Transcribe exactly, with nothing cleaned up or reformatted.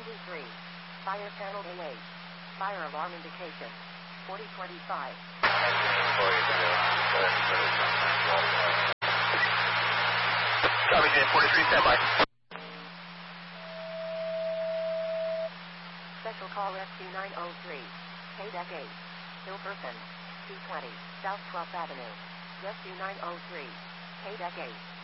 three. Fire channel A eight. Fire alarm indication. forty twenty-five. Copy, J forty-three, standby. Special call S Q nine oh three. K deck eight. Hilperson. two twenty. South twelfth Avenue. Rescue nine oh three. K deck eight.